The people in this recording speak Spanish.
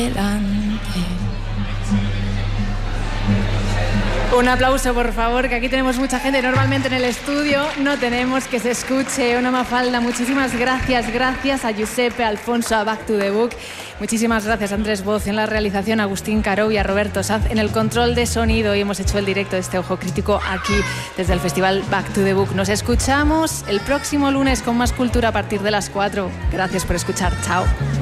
Un aplauso, por favor, que aquí tenemos mucha gente. Normalmente en el estudio no tenemos que se escuche una Mafalda. Muchísimas gracias. Gracias a Giuseppe, a Alfonso, a Back to the Book. Muchísimas gracias a Andrés Boz en la realización, a Agustín Caró y a Roberto Saz en el control de sonido. Y hemos hecho el directo de este Ojo Crítico aquí desde el festival Back to the Book. Nos escuchamos el próximo lunes con más cultura a partir de las 4. Gracias por escuchar. Chao.